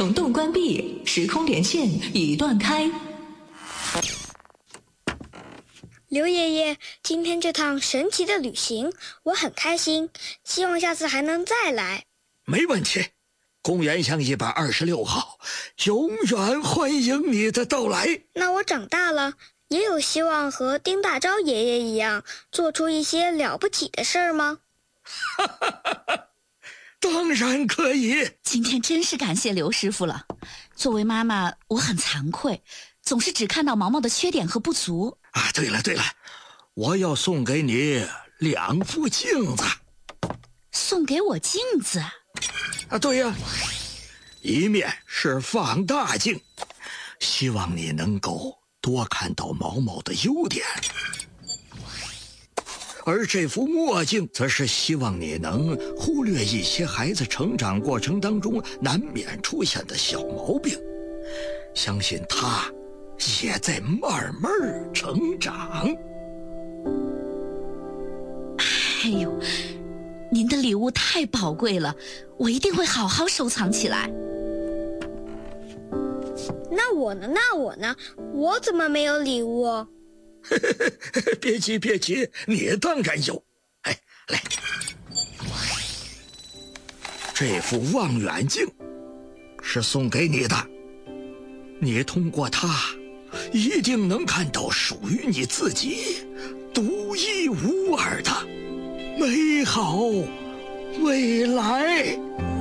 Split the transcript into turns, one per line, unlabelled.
虫洞关闭，时空连线已断开。
刘爷爷，今天这趟神奇的旅行我很开心，希望下次还能再来。
没问题，公园巷126号永远欢迎你的到来。
那我长大了也有希望和丁大钊爷爷一样做出一些了不起的事儿吗？
当然可以。
今天真是感谢刘师傅了。作为妈妈，我很惭愧，总是只看到毛毛的缺点和不足。
对了，我要送给你2副镜子。
送给我镜子？
对呀，一面是放大镜，希望你能够多看到毛毛的优点，而这副墨镜则是希望你能忽略一些孩子成长过程当中难免出现的小毛病，相信他也在慢慢成长。
哎呦，您的礼物太宝贵了，我一定会好好收藏起来。
那我呢？我怎么没有礼物？
别急，你当然有。来，这副望远镜是送给你的，你通过它一定能看到属于你自己独一无二的美好未来。